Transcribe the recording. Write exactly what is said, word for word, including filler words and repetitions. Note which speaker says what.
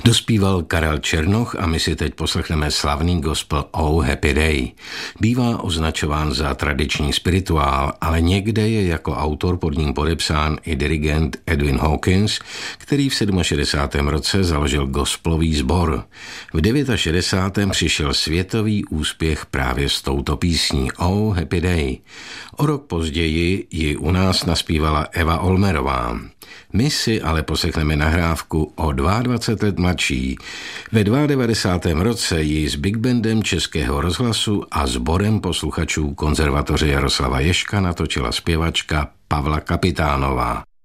Speaker 1: Dospíval Karel Černoch a my si teď poslechneme slavný gospel Oh Happy Day. Bývá označován za tradiční spirituál, ale někde je jako autor pod ním podepsán i dirigent Edwin Hawkins, který v šedesátém sedmém roce založil gospelový sbor. V šedesátém devátém přišel světový úspěch právě s touto písní Oh Happy Day. O rok později ji u nás naspívala Eva Olmerová. My si ale poslechneme nahrávku o dvacet dva let mladší. Ve devadesátém druhém roce ji s Big Bandem Českého rozhlasu a sborem posluchačů konzervatoře Jaroslava Ježka natočila zpěvačka Pavla Kapitánová.